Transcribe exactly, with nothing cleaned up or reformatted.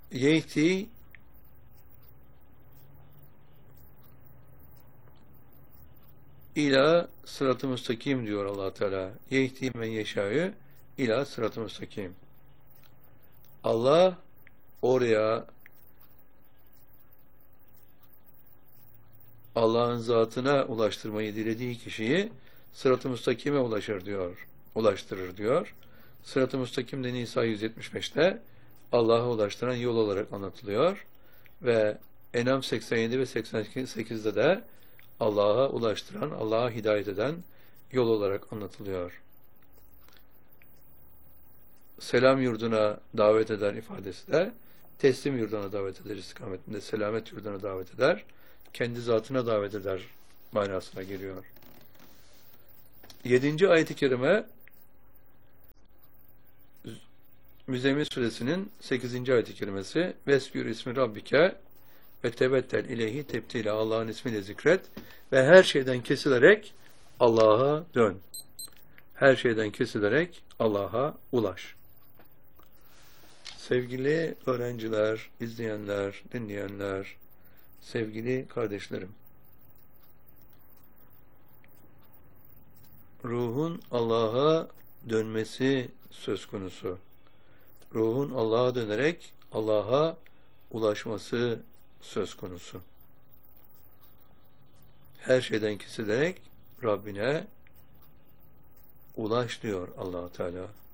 Yehdi ila sırat-ı müstakim diyor Allah Teala. Yehdi men yeşâ'yı ila sırat-ı müstakim. Allah oraya, Allah'ın zatına ulaştırmayı dilediği kişiyi sırat-ı müstakime ulaşır diyor. Ulaştırır diyor. Sırat-ı müstakim de Nisa yüz yetmiş beşte Allah'a ulaştıran yol olarak anlatılıyor. Ve En'am seksen yedi ve seksen sekizde de Allah'a ulaştıran, Allah'a hidayet eden yol olarak anlatılıyor. Selam yurduna davet eder ifadesi de teslim yurduna davet eder istikametinde, selamet yurduna davet eder, kendi zatına davet eder manasına geliyor. Yedinci ayet-i kerime Müzzemmil suresinin sekizinci ayet-i kerimesi Vesbir ismi Rabbike ve tebettel ileyhi tebtile, Allah'ın ismiyle zikret ve her şeyden kesilerek Allah'a dön. Her şeyden kesilerek Allah'a ulaş. Sevgili öğrenciler, izleyenler, dinleyenler, sevgili kardeşlerim, ruhun Allah'a dönmesi söz konusu. Ruhun Allah'a dönerek Allah'a ulaşması söz konusu. Her şeyden kesilerek Rabbine ulaş diyor Allah Teala.